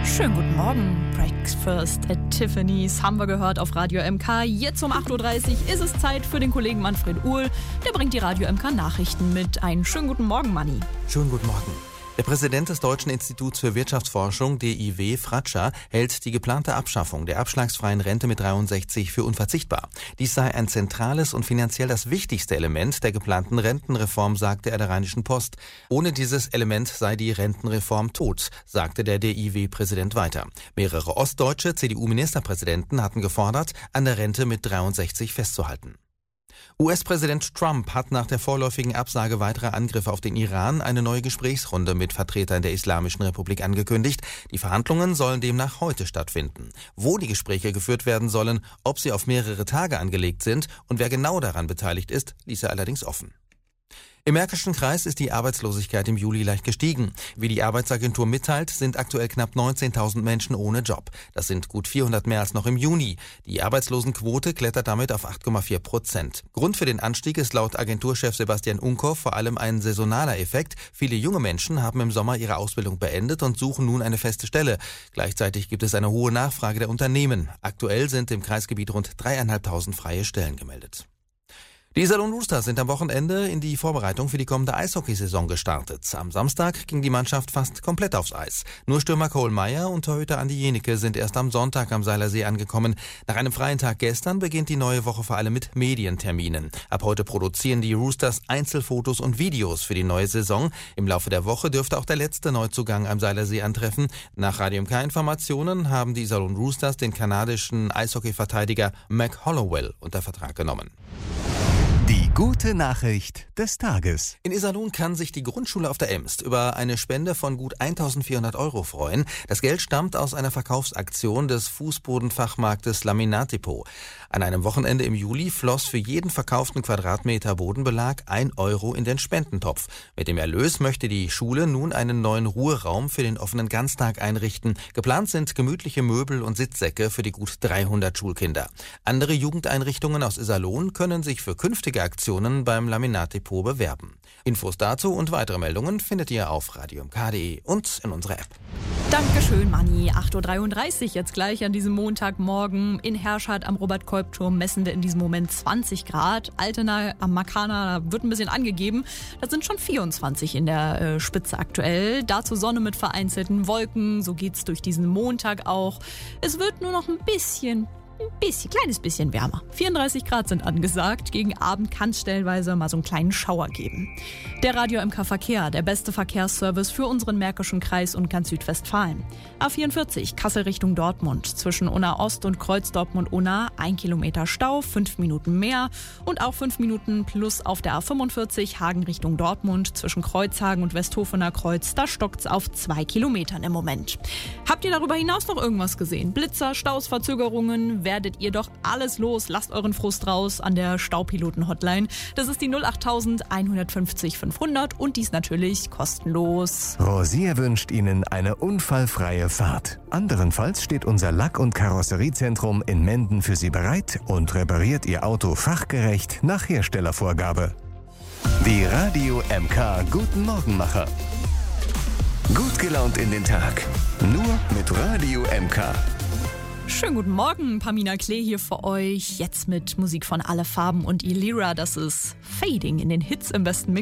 Schönen guten Morgen. Breakfast at Tiffany's haben wir gehört auf Radio MK. Jetzt um 8.30 Uhr ist es Zeit für den Kollegen Manfred Uhl. Der bringt die Radio MK Nachrichten mit. Einen schönen guten Morgen, Manni. Schönen guten Morgen. Der Präsident des Deutschen Instituts für Wirtschaftsforschung, DIW, Fratscher, hält die geplante Abschaffung der abschlagsfreien Rente mit 63 für unverzichtbar. Dies sei ein zentrales und finanziell das wichtigste Element der geplanten Rentenreform, sagte er der Rheinischen Post. Ohne dieses Element sei die Rentenreform tot, sagte der DIW-Präsident weiter. Mehrere ostdeutsche CDU-Ministerpräsidenten hatten gefordert, an der Rente mit 63 festzuhalten. US-Präsident Trump hat nach der vorläufigen Absage weiterer Angriffe auf den Iran eine neue Gesprächsrunde mit Vertretern der Islamischen Republik angekündigt. Die Verhandlungen sollen demnach heute stattfinden. Wo die Gespräche geführt werden sollen, ob sie auf mehrere Tage angelegt sind und wer genau daran beteiligt ist, ließ er allerdings offen. Im Märkischen Kreis ist die Arbeitslosigkeit im Juli leicht gestiegen. Wie die Arbeitsagentur mitteilt, sind aktuell knapp 19.000 Menschen ohne Job. Das sind gut 400 mehr als noch im Juni. Die Arbeitslosenquote klettert damit auf 8,4%. Grund für den Anstieg ist laut Agenturchef Sebastian Unkow vor allem ein saisonaler Effekt. Viele junge Menschen haben im Sommer ihre Ausbildung beendet und suchen nun eine feste Stelle. Gleichzeitig gibt es eine hohe Nachfrage der Unternehmen. Aktuell sind im Kreisgebiet rund 3.500 freie Stellen gemeldet. Die Iserlohn Roosters sind am Wochenende in die Vorbereitung für die kommende Eishockeysaison gestartet. Am Samstag ging die Mannschaft fast komplett aufs Eis. Nur Stürmer Cole Meyer und Torhüter Andi Jenecke sind erst am Sonntag am Seilersee angekommen. Nach einem freien Tag gestern beginnt die neue Woche vor allem mit Medienterminen. Ab heute produzieren die Roosters Einzelfotos und Videos für die neue Saison. Im Laufe der Woche dürfte auch der letzte Neuzugang am Seilersee antreffen. Nach Radio MK-Informationen haben die Iserlohn Roosters den kanadischen Eishockey-Verteidiger Mac Hollowell unter Vertrag genommen. Die gute Nachricht des Tages. In Iserlohn kann sich die Grundschule auf der Emst über eine Spende von gut 1.400 € freuen. Das Geld stammt aus einer Verkaufsaktion des Fußbodenfachmarktes Laminat-Depot. An einem Wochenende im Juli floss für jeden verkauften Quadratmeter Bodenbelag 1 € in den Spendentopf. Mit dem Erlös möchte die Schule nun einen neuen Ruheraum für den offenen Ganztag einrichten. Geplant sind gemütliche Möbel und Sitzsäcke für die gut 300 Schulkinder. Andere Jugendeinrichtungen aus Iserlohn können sich für künftige Aktionen beim Laminat-Depot bewerben. Infos dazu und weitere Meldungen findet ihr auf radiomk.de und in unserer App. Dankeschön, Manni. 8.33 Uhr jetzt gleich an diesem Montagmorgen. In Herschard am Robert-Kolb-Turm messen wir in diesem Moment 20 Grad. Altena am Markana wird ein bisschen angegeben. Das sind schon 24 in der Spitze aktuell. Dazu Sonne mit vereinzelten Wolken. So geht's durch diesen Montag auch. Es wird nur noch ein kleines bisschen wärmer. 34 Grad sind angesagt. Gegen Abend kann es stellenweise mal so einen kleinen Schauer geben. Der Radio MK Verkehr, der beste Verkehrsservice für unseren Märkischen Kreis und ganz Südwestfalen. A44 Kassel Richtung Dortmund. Zwischen Unna Ost und Kreuz Dortmund-Unna 1 Kilometer Stau, 5 Minuten mehr. Und auch 5 Minuten plus auf der A45 Hagen Richtung Dortmund. Zwischen Kreuzhagen und Westhofener Kreuz, da stockt's auf 2 Kilometern im Moment. Habt ihr darüber hinaus noch irgendwas gesehen? Blitzer, Staus, Verzögerungen? Werdet ihr doch alles los. Lasst euren Frust raus an der Staupiloten-Hotline. Das ist die 08000 150 500 und dies natürlich kostenlos. Rosier wünscht Ihnen eine unfallfreie Fahrt. Anderenfalls steht unser Lack- und Karosseriezentrum in Menden für Sie bereit und repariert Ihr Auto fachgerecht nach Herstellervorgabe. Die Radio MK Guten Morgenmacher. Gut gelaunt in den Tag. Nur mit Radio MK. Schönen guten Morgen, Pamina Klee hier für euch. Jetzt mit Musik von Alle Farben und Illyra. Das ist Fading in den Hits im besten Mix.